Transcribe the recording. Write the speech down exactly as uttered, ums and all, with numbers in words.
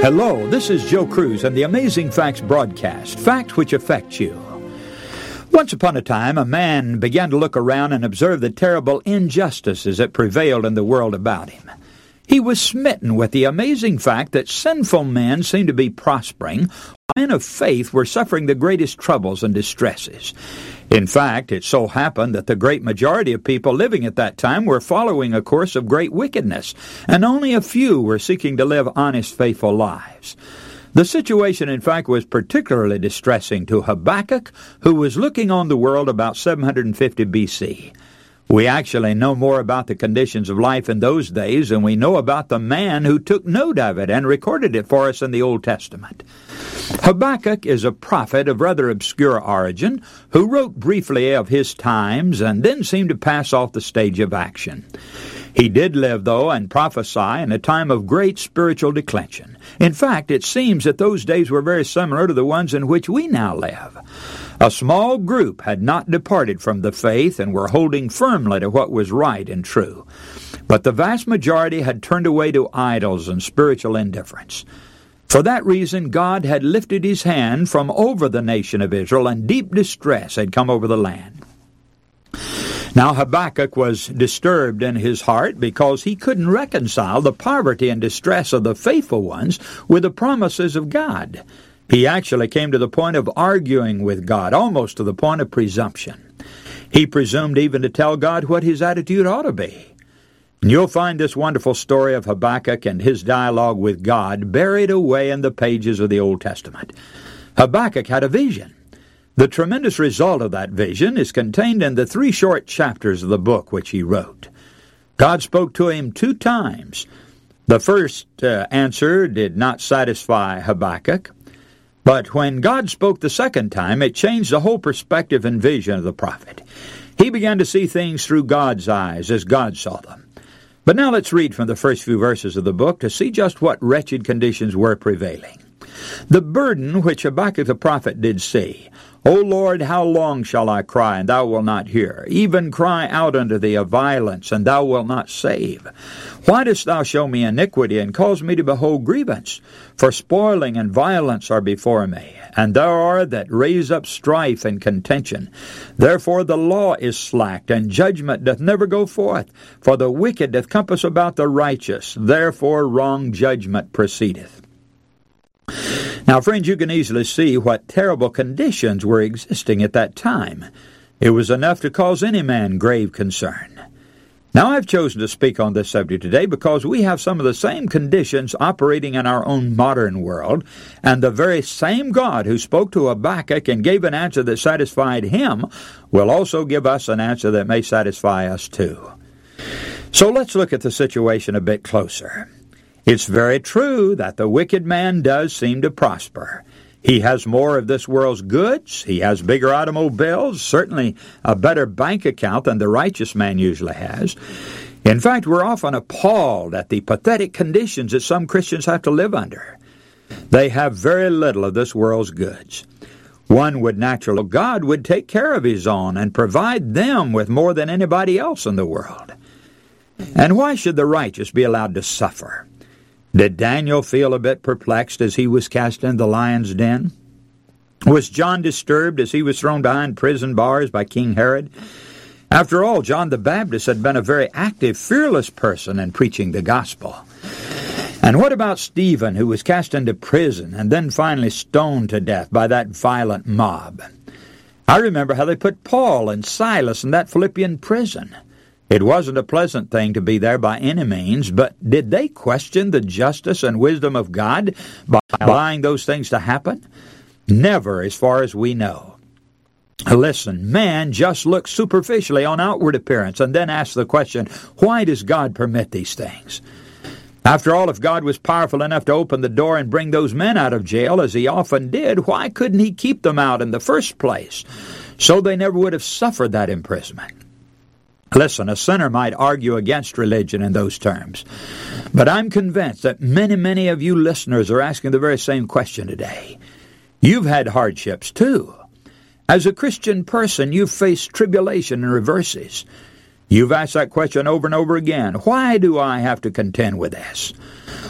Hello, this is Joe Cruz and the Amazing Facts broadcast, facts which affect you. Once upon a time, a man began to look around and observe the terrible injustices that prevailed in the world about him. He was smitten with the amazing fact that sinful men seemed to be prospering, while men of faith were suffering the greatest troubles and distresses. In fact, it so happened that the great majority of people living at that time were following a course of great wickedness, and only a few were seeking to live honest, faithful lives. The situation, in fact, was particularly distressing to Habakkuk, who was looking on the world about seven hundred fifty B C. We actually know more about the conditions of life in those days than we know about the man who took note of it and recorded it for us in the Old Testament. Habakkuk is a prophet of rather obscure origin who wrote briefly of his times and then seemed to pass off the stage of action. He did live, though, and prophesy in a time of great spiritual declension. In fact, it seems that those days were very similar to the ones in which we now live. A small group had not departed from the faith and were holding firmly to what was right and true. But the vast majority had turned away to idols and spiritual indifference. For that reason, God had lifted his hand from over the nation of Israel, and deep distress had come over the land. Now Habakkuk was disturbed in his heart because he couldn't reconcile the poverty and distress of the faithful ones with the promises of God. He actually came to the point of arguing with God, almost to the point of presumption. He presumed even to tell God what his attitude ought to be. And you'll find this wonderful story of Habakkuk and his dialogue with God buried away in the pages of the Old Testament. Habakkuk had a vision. The tremendous result of that vision is contained in the three short chapters of the book which he wrote. God spoke to him two times. The first uh, answer did not satisfy Habakkuk, but when God spoke the second time, it changed the whole perspective and vision of the prophet. He began to see things through God's eyes as God saw them. But now let's read from the first few verses of the book to see just what wretched conditions were prevailing. The burden which Habakkuk the prophet did see. O Lord, how long shall I cry, and thou wilt not hear? Even cry out unto thee of violence, and thou wilt not save. Why dost thou show me iniquity, and cause me to behold grievance? For spoiling and violence are before me, and there are that raise up strife and contention. Therefore the law is slacked, and judgment doth never go forth. For the wicked doth compass about the righteous, therefore wrong judgment proceedeth. Now, friends, you can easily see what terrible conditions were existing at that time. It was enough to cause any man grave concern. Now, I've chosen to speak on this subject today because we have some of the same conditions operating in our own modern world, and the very same God who spoke to Habakkuk and gave an answer that satisfied him will also give us an answer that may satisfy us too. So let's look at the situation a bit closer. It's very true that the wicked man does seem to prosper. He has more of this world's goods. He has bigger automobiles, certainly a better bank account than the righteous man usually has. In fact, we're often appalled at the pathetic conditions that some Christians have to live under. They have very little of this world's goods. One would naturally, God would take care of his own and provide them with more than anybody else in the world. And why should the righteous be allowed to suffer? Did Daniel feel a bit perplexed as he was cast into the lion's den? Was John disturbed as he was thrown behind prison bars by King Herod? After all, John the Baptist had been a very active, fearless person in preaching the gospel. And what about Stephen, who was cast into prison and then finally stoned to death by that violent mob? I remember how they put Paul and Silas in that Philippian prison. It wasn't a pleasant thing to be there by any means, but did they question the justice and wisdom of God by allowing those things to happen? Never, as far as we know. Listen, man just looks superficially on outward appearance and then asks the question, why does God permit these things? After all, if God was powerful enough to open the door and bring those men out of jail, as he often did, why couldn't he keep them out in the first place, so they never would have suffered that imprisonment? Listen, a sinner might argue against religion in those terms, but I'm convinced that many, many of you listeners are asking the very same question today. You've had hardships too. As a Christian person, you've faced tribulation and reverses. You've asked that question over and over again. Why do I have to contend with this?